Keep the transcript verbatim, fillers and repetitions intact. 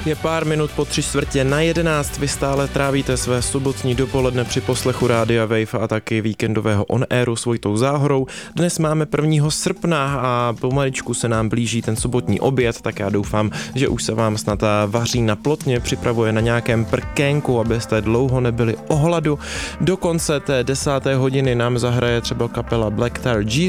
Je pár minut po tři čtvrtě na jedenáct, vy stále trávíte své sobotní dopoledne při poslechu Rádia Wave a taky víkendového on-airu s Vojtou Záhorou. Dnes máme prvního srpna a pomaličku se nám blíží ten sobotní oběd, tak já doufám, že už se vám snad vaří na plotně, připravuje na nějakém prkénku, abyste dlouho nebyli o hladu. Do konce té desáté hodiny nám zahraje třeba kapela Black Tar Jesus